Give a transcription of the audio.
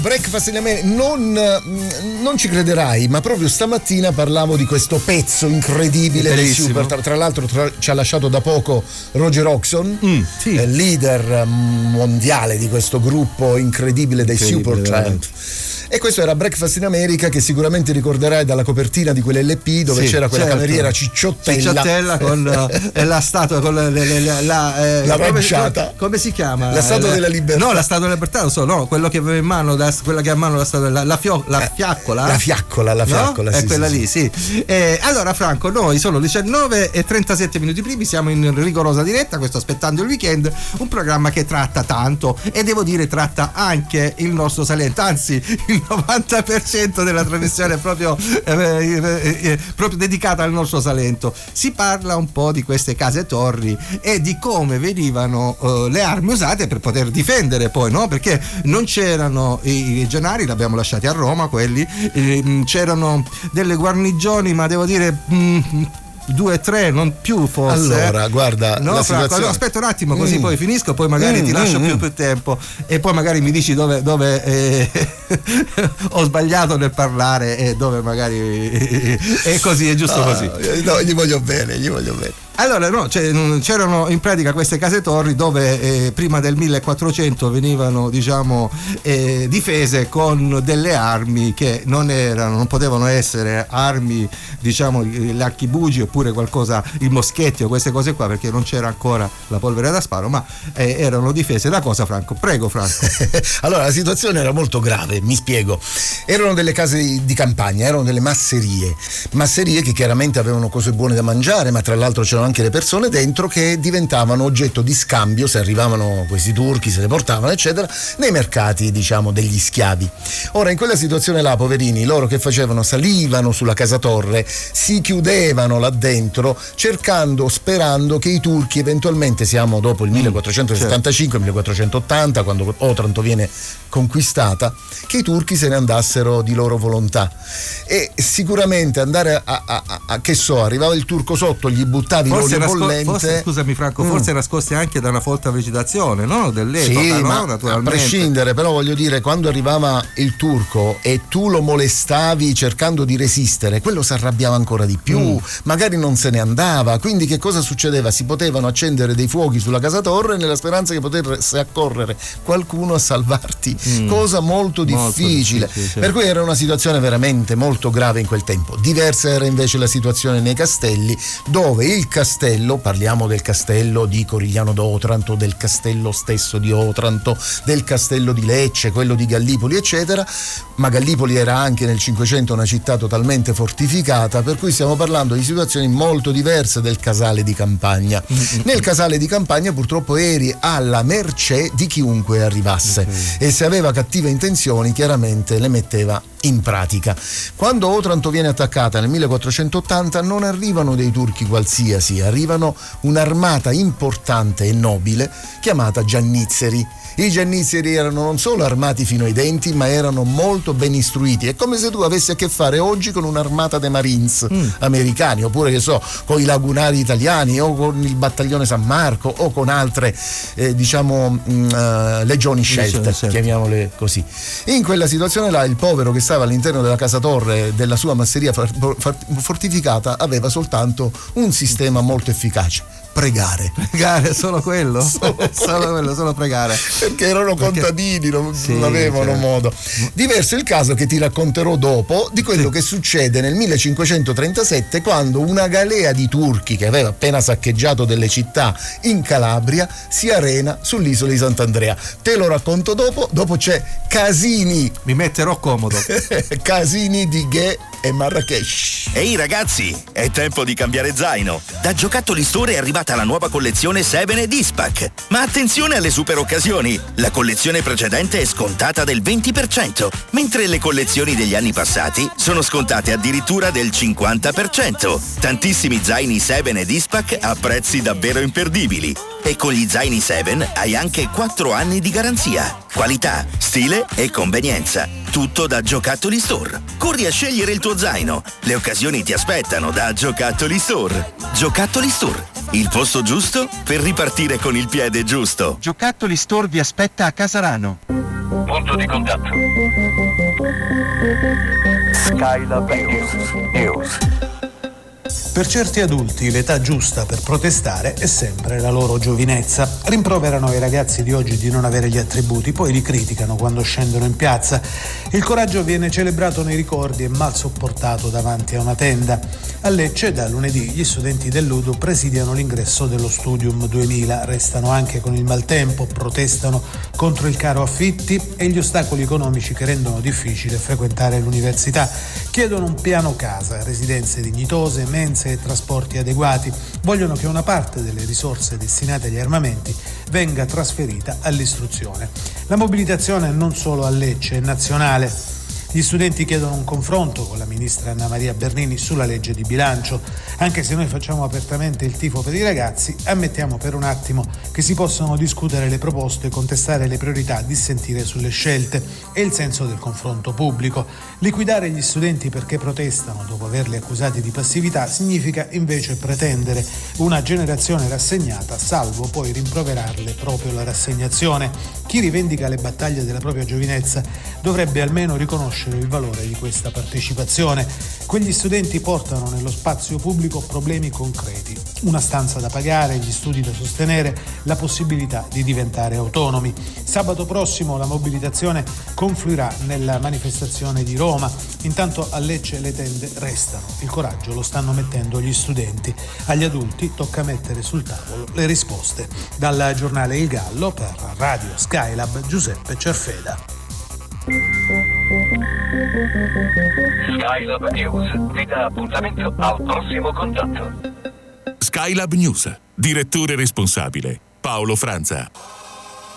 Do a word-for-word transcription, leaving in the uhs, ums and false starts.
Breakfast in America, non, non ci crederai, ma proprio stamattina parlavo di questo pezzo incredibile dei Super. Tra, tra l'altro tra, ci ha lasciato da poco Roger Hodgson, mm, sì. eh, leader mondiale di questo gruppo incredibile dei Supertramp. E questo era Breakfast in America, che sicuramente ricorderai dalla copertina di quell'L P dove sì, c'era quella certo. cameriera Cicciottella Cicciottella con eh, la statua con la, la, la, la, eh, la come, come, come si chiama? La statua la, della libertà. No, la statua della libertà, non so, no, quello che aveva in mano, la, quella che ha in mano la statua la, la, fio, la fiaccola. La fiaccola, la fiaccola, no? sì, è quella sì, lì, sì. sì. Eh, allora Franco, noi sono diciannove e trentasette minuti primi, siamo in rigorosa diretta, questo aspettando il weekend, un programma che tratta tanto e devo dire tratta anche il nostro Salento, anzi il novanta per cento della trasmissione è proprio, eh, eh, eh, proprio dedicata al nostro Salento. Si parla un po' di queste case torri e di come venivano eh, le armi usate per poter difendere poi, no? Perché non c'erano i legionari, l'abbiamo lasciati a Roma quelli, eh, c'erano delle guarnigioni, ma devo dire mh, due, tre, non più forse. Allora, guarda, no, la Franco, situazione... no, aspetta un attimo, così mm. poi finisco, poi magari mm, ti lascio mm, più, più tempo e poi magari mi dici dove, dove eh, ho sbagliato nel parlare e dove magari è così, è giusto ah, così. No, gli voglio bene, gli voglio bene. Allora no, cioè, c'erano in pratica queste case torri dove eh, prima del millequattrocento venivano diciamo eh, difese con delle armi che non erano, non potevano essere armi diciamo gli archibugi oppure qualcosa, i moschetti o queste cose qua, perché non c'era ancora la polvere da sparo, ma eh, erano difese da cosa, Franco? Prego Franco. Allora la situazione era molto grave, mi spiego. Erano delle case di, di campagna, erano delle masserie, masserie che chiaramente avevano cose buone da mangiare, ma tra l'altro c'erano anche le persone dentro che diventavano oggetto di scambio, se arrivavano questi turchi se le portavano eccetera, nei mercati diciamo degli schiavi. Ora in quella situazione là, poverini, loro che facevano? Salivano sulla casa torre, si chiudevano là dentro cercando, sperando che i turchi eventualmente, siamo dopo il millequattrocentosettantacinque millequattrocentottanta quando Otranto viene conquistata, che i turchi se ne andassero di loro volontà. E sicuramente andare a, a, a, a che so, arrivava il turco sotto, gli buttavi l'olio nasco- bollente. Forse, scusami Franco, mm. forse nascosti anche da una folta vegetazione, no? Dell'epoca, sì, no? ma Naturalmente. A prescindere, però voglio dire, quando arrivava il turco e tu lo molestavi cercando di resistere, quello si arrabbiava ancora di più, mm. magari non se ne andava, quindi che cosa succedeva? Si potevano accendere dei fuochi sulla casa torre nella speranza che potesse accorrere qualcuno a salvarti, mm. cosa molto difficile, molto difficile certo. Per cui era una situazione veramente molto grave in quel tempo. Diversa era invece la situazione nei castelli, dove il castello, parliamo del castello di Corigliano d'Otranto, del castello stesso di Otranto, del castello di Lecce, quello di Gallipoli eccetera, ma Gallipoli era anche nel Cinquecento una città totalmente fortificata, per cui stiamo parlando di situazioni molto diverse del casale di campagna. Mm-hmm. Nel casale di campagna purtroppo eri alla mercé di chiunque arrivasse, mm-hmm. e se aveva cattive intenzioni chiaramente le metteva in pratica. Quando Otranto viene attaccata nel millequattrocentottanta non arrivano dei turchi qualsiasi, arrivano un'armata importante e nobile chiamata Giannizzeri. I Giannizzeri erano non solo armati fino ai denti, ma erano molto ben istruiti. È come se tu avessi a che fare oggi con un'armata dei Marines mm. americani, oppure che so, con i lagunari italiani o con il battaglione San Marco o con altre eh, diciamo mh, uh, legioni scelte, certo. chiamiamole così. In quella situazione là il povero che stava all'interno della casa torre della sua masseria fortificata aveva soltanto un sistema molto efficace: pregare. Pregare, solo quello? Solo, solo quello, solo pregare. Perché erano Perché... contadini, non, sì, non avevano certo. modo. Diverso il caso che ti racconterò dopo di quello sì. che succede nel millecinquecentotrentasette, quando una galea di turchi che aveva appena saccheggiato delle città in Calabria si arena sull'isola di Sant'Andrea. Te lo racconto dopo. Dopo c'è Casini. Mi metterò comodo. Casini di Ghe e Marrakesh. Ehi ragazzi, è tempo di cambiare zaino. Da Giocattoli Store è arrivata la nuova collezione Seven e Dispac. Ma attenzione alle super occasioni. La collezione precedente è scontata del venti per cento, mentre le collezioni degli anni passati sono scontate addirittura del cinquanta per cento. Tantissimi zaini Seven e Dispac a prezzi davvero imperdibili. E con gli zaini Seven hai anche quattro anni di garanzia. Qualità, stile e convenienza. Tutto da Giocattoli Store. Corri a scegliere il tuo zaino. Le occasioni ti aspettano da Giocattoli Store. Giocattoli Store, il posto giusto per ripartire con il piede giusto. Giocattoli Store vi aspetta a Casarano. Punto di contatto. Skylab News. News. Per certi adulti l'età giusta per protestare è sempre la loro giovinezza. Rimproverano ai ragazzi di oggi di non avere gli attributi, poi li criticano quando scendono in piazza. Il coraggio viene celebrato nei ricordi e mal sopportato davanti a una tenda. A Lecce da lunedì gli studenti dell'U D U presidiano l'ingresso dello Studium duemila, restano anche con il maltempo, protestano contro il caro affitti e gli ostacoli economici che rendono difficile frequentare l'università. Chiedono un piano casa, residenze dignitose, mense e trasporti adeguati. Vogliono che una parte delle risorse destinate agli armamenti venga trasferita all'istruzione. La mobilitazione non solo a Lecce, è nazionale. Gli studenti chiedono un confronto con la ministra Anna Maria Bernini sulla legge di bilancio. Anche se noi facciamo apertamente il tifo per i ragazzi, ammettiamo per un attimo che si possono discutere le proposte, contestare le priorità, dissentire sulle scelte e il senso del confronto pubblico. Liquidare gli studenti perché protestano dopo averli accusati di passività significa invece pretendere una generazione rassegnata, salvo poi rimproverarle proprio la rassegnazione. Chi rivendica le battaglie della propria giovinezza dovrebbe almeno riconoscere il valore di questa partecipazione. Quegli studenti portano nello spazio pubblico problemi concreti: una stanza da pagare, gli studi da sostenere, la possibilità di diventare autonomi. Sabato prossimo la mobilitazione confluirà nella manifestazione di Roma. Intanto a Lecce le tende restano. Il coraggio lo stanno mettendo gli studenti. Agli adulti tocca mettere sul tavolo le risposte. Dal giornale Il Gallo per Radio Skylab, Giuseppe Cerfeda. Skylab News vi dà appuntamento al prossimo contatto. Skylab News, direttore responsabile Paolo Franza.